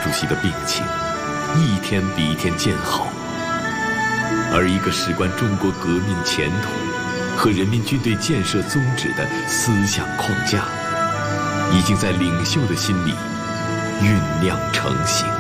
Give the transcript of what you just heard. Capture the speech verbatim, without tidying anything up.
主席的病情一天比一天渐好，而一个事关中国革命前途和人民军队建设宗旨的思想框架，已经在领袖的心里酝酿成型。